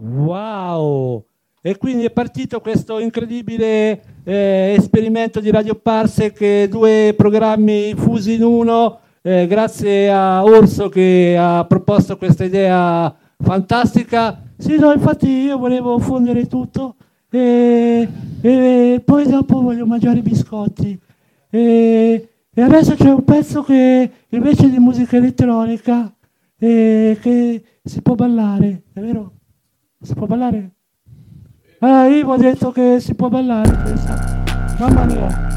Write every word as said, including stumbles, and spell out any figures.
Wow! E quindi è partito questo incredibile eh, esperimento di Radio Parsec, due programmi fusi in uno, eh, grazie a Orso che ha proposto questa idea fantastica. Sì, no, infatti io volevo fondere tutto e, e poi dopo voglio mangiare i biscotti. E, e adesso c'è un pezzo che invece di musica elettronica eh, che si può ballare, è vero? Si può ballare? Ah, io ho detto che si può ballare questa. Mamma mia.